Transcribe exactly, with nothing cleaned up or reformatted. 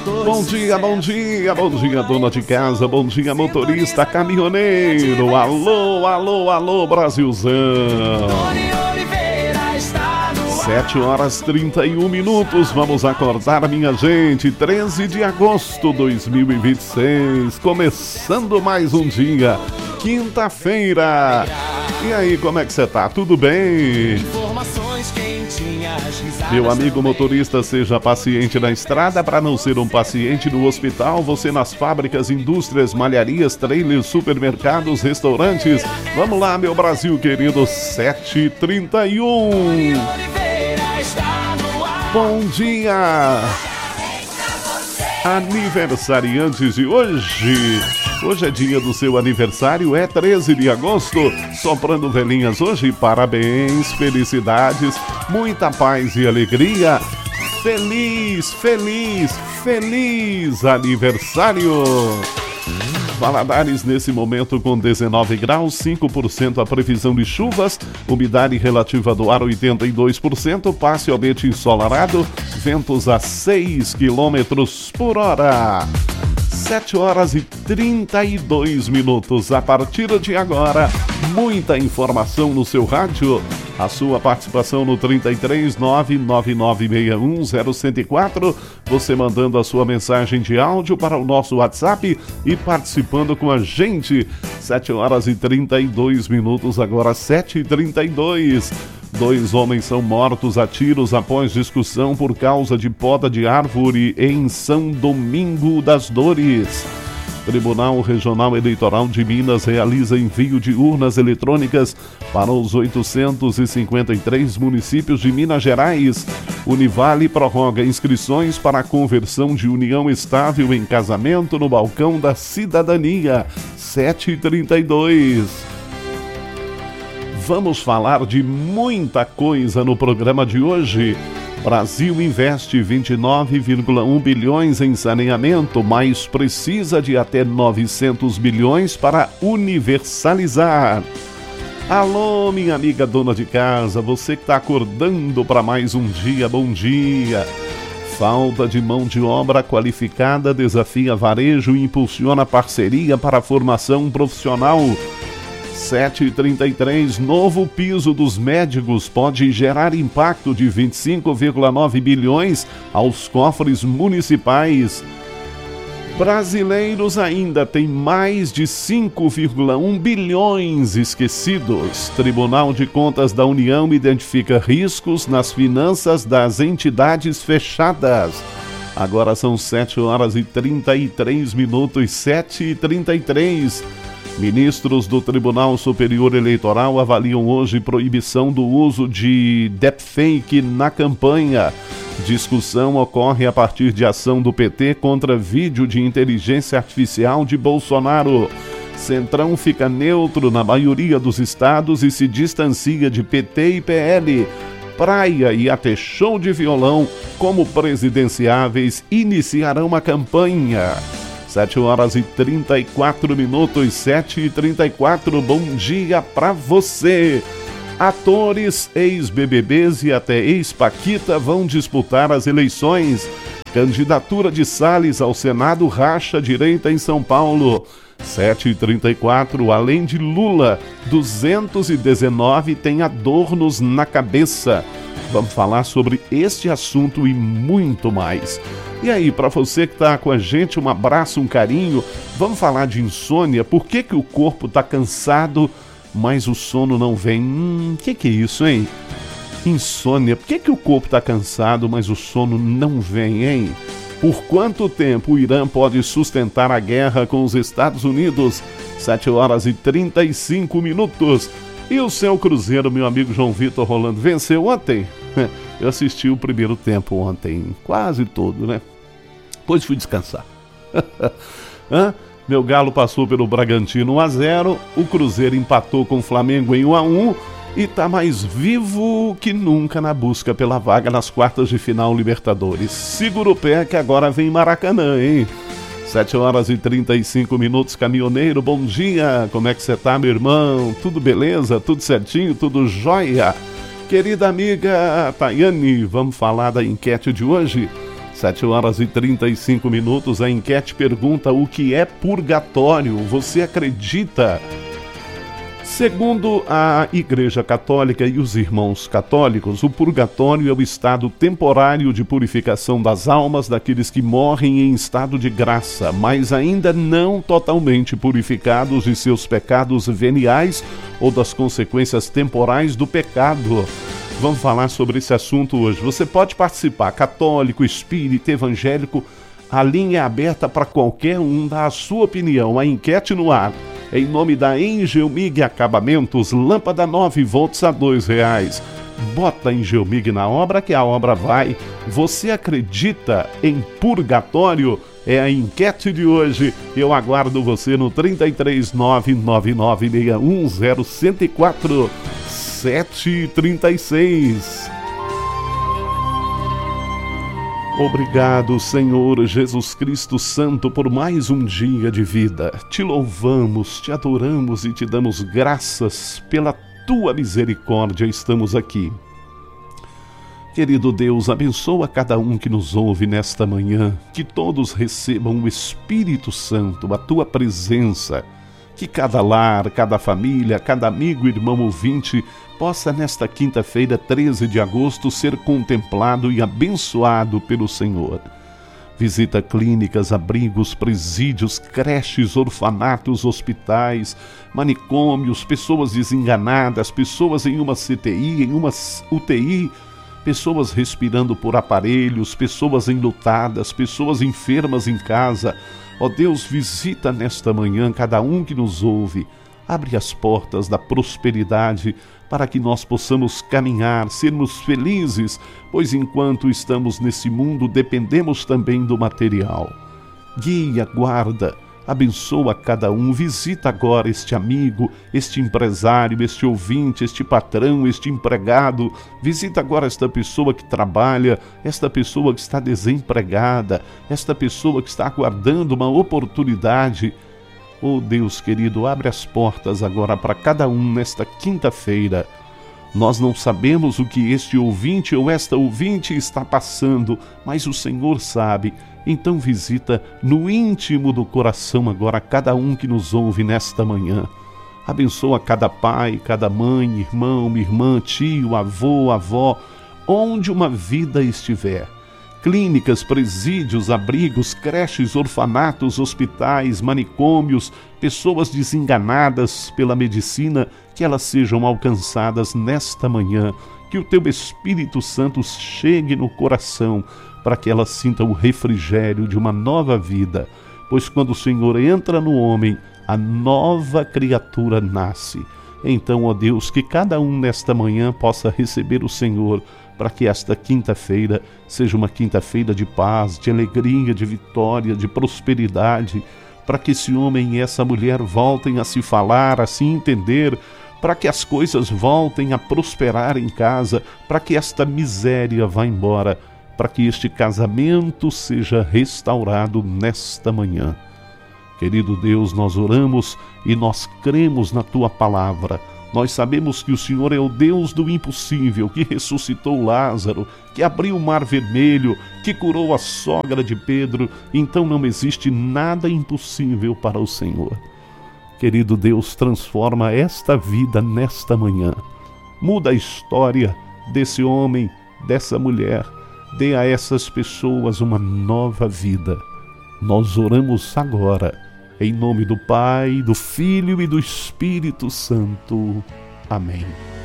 Bom dia, bom dia, bom dia, dona de casa, bom dia, motorista, caminhoneiro. Alô, alô, alô, Brasilzão. Sete horas trinta e um minutos, vamos acordar, minha gente. Treze de agosto de dois mil e vinte e seis, começando mais um dia, quinta-feira. E aí, como é que você tá? Tudo bem? Meu amigo motorista, seja paciente na estrada para não ser um paciente no hospital. Você nas fábricas, indústrias, malharias, trailers, supermercados, restaurantes. Vamos lá, meu Brasil querido, sete e trinta e um. Bom dia! Aniversariantes de hoje. Hoje é dia do seu aniversário, é treze de agosto. Soprando velhinhas hoje, parabéns, felicidades, muita paz e alegria. Feliz, feliz, feliz aniversário! Valadares nesse momento com dezenove graus, cinco por cento a previsão de chuvas, umidade relativa do ar oitenta e dois por cento, parcialmente ensolarado, ventos a seis quilômetros por hora. sete horas e trinta e dois minutos. A partir de agora, muita informação no seu rádio. A sua participação no trinta e três, nove nove nove seis um zero um zero quatro. Você mandando a sua mensagem de áudio para o nosso WhatsApp e participando com a gente. sete horas e trinta e dois minutos, agora sete e trinta e dois. Dois homens são mortos a tiros após discussão por causa de poda de árvore em São Domingo das Dores. Tribunal Regional Eleitoral de Minas realiza envio de urnas eletrônicas para os oitocentos e cinquenta e três municípios de Minas Gerais. Univale prorroga inscrições para a conversão de união estável em casamento no balcão da cidadania. sete e trinta e dois. Vamos falar de muita coisa no programa de hoje. Brasil investe vinte e nove vírgula um bilhões em saneamento, mas precisa de até novecentos bilhões para universalizar. Alô, minha amiga dona de casa, você que está acordando para mais um dia, bom dia. Falta de mão de obra qualificada desafia varejo e impulsiona parceria para a formação profissional. sete e trinta e três, novo piso dos médicos pode gerar impacto de vinte e cinco vírgula nove bilhões aos cofres municipais. Brasileiros ainda têm mais de cinco vírgula um bilhões esquecidos. Tribunal de Contas da União identifica riscos nas finanças das entidades fechadas. Agora são sete horas e trinta e três minutos, sete e trinta e três. Ministros do Tribunal Superior Eleitoral avaliam hoje proibição do uso de deepfake na campanha. Discussão ocorre a partir de ação do P T contra vídeo de inteligência artificial de Bolsonaro. Centrão fica neutro na maioria dos estados e se distancia de P T e P L. Praia e até show de violão como presidenciáveis iniciarão a campanha. sete horas e trinta e quatro minutos, sete e trinta e quatro, bom dia pra você. Atores, ex-B B Bs e até ex-Paquita vão disputar as eleições. Candidatura de Salles ao Senado racha direita em São Paulo. sete e trinta e quatro, além de Lula, duzentos e dezenove tem adornos na cabeça. Vamos falar sobre este assunto e muito mais. E aí, para você que está com a gente, um abraço, um carinho. Vamos falar de insônia. Por que que o corpo está cansado, mas o sono não vem? Hum, que que é isso, hein? Insônia. Por que que o corpo está cansado, mas o sono não vem, hein? Por quanto tempo o Irã pode sustentar a guerra com os Estados Unidos? sete horas e trinta e cinco minutos. E o seu Cruzeiro, meu amigo João Vitor Rolando, venceu ontem? Eu assisti o primeiro tempo ontem, quase todo, né? Depois fui descansar. Hã? Meu Galo passou pelo Bragantino um a zero, o Cruzeiro empatou com o Flamengo em um a um e tá mais vivo que nunca na busca pela vaga nas quartas de final Libertadores. Segura o pé que agora vem Maracanã, hein? sete horas e trinta e cinco minutos, caminhoneiro, bom dia. Como é que você tá, meu irmão? Tudo beleza? Tudo certinho? Tudo jóia? Querida amiga Tayane, vamos falar da enquete de hoje? sete horas e trinta e cinco minutos, a enquete pergunta: o que é purgatório? Você acredita? Segundo a Igreja Católica e os irmãos católicos, o purgatório é o estado temporário de purificação das almas daqueles que morrem em estado de graça, mas ainda não totalmente purificados de seus pecados veniais ou das consequências temporais do pecado. Vamos falar sobre esse assunto hoje. Você pode participar, católico, espírita, evangélico, a linha é aberta para qualquer um dar a sua opinião. A enquete no ar. Em nome da Engelmig Acabamentos, lâmpada nove volts a dois reais. Bota Engelmig na obra que a obra vai. Você acredita em purgatório? É a enquete de hoje. Eu aguardo você no trinta e três, nove nove nove seis um zero um zero quatro, sete e trinta e seis. Obrigado, Senhor Jesus Cristo Santo, por mais um dia de vida. Te louvamos, te adoramos e te damos graças pela tua misericórdia. Estamos aqui. Querido Deus, abençoa cada um que nos ouve nesta manhã, que todos recebam o Espírito Santo, a tua presença, que cada lar, cada família, cada amigo, irmão ouvinte, possa nesta quinta-feira, treze de agosto, ser contemplado e abençoado pelo Senhor. Visita clínicas, abrigos, presídios, creches, orfanatos, hospitais, manicômios, pessoas desenganadas, pessoas em uma C T I, em uma U T I, pessoas respirando por aparelhos, pessoas enlutadas, pessoas enfermas em casa. Ó Deus, visita nesta manhã cada um que nos ouve. Abre as portas da prosperidade para que nós possamos caminhar, sermos felizes, pois enquanto estamos nesse mundo dependemos também do material. Guia, guarda, abençoa cada um, visita agora este amigo, este empresário, este ouvinte, este patrão, este empregado. Visita agora esta pessoa que trabalha, esta pessoa que está desempregada, esta pessoa que está aguardando uma oportunidade. Oh Deus querido, abre as portas agora para cada um nesta quinta-feira. Nós não sabemos o que este ouvinte ou esta ouvinte está passando, mas o Senhor sabe. Então visita no íntimo do coração agora cada um que nos ouve nesta manhã. Abençoa cada pai, cada mãe, irmão, irmã, tio, avô, avó, onde uma vida estiver. Clínicas, presídios, abrigos, creches, orfanatos, hospitais, manicômios, pessoas desenganadas pela medicina, que elas sejam alcançadas nesta manhã, que o teu Espírito Santo chegue no coração, para que elas sintam o refrigério de uma nova vida, pois quando o Senhor entra no homem, a nova criatura nasce. Então, ó Deus, que cada um nesta manhã possa receber o Senhor, para que esta quinta-feira seja uma quinta-feira de paz, de alegria, de vitória, de prosperidade, para que esse homem e essa mulher voltem a se falar, a se entender, para que as coisas voltem a prosperar em casa, para que esta miséria vá embora, para que este casamento seja restaurado nesta manhã. Querido Deus, nós oramos e nós cremos na Tua palavra. Nós sabemos que o Senhor é o Deus do impossível, que ressuscitou Lázaro, que abriu o mar vermelho, que curou a sogra de Pedro. Então não existe nada impossível para o Senhor. Querido Deus, transforma esta vida nesta manhã. Muda a história desse homem, dessa mulher. Dê a essas pessoas uma nova vida. Nós oramos agora, em nome do Pai, do Filho e do Espírito Santo. Amém.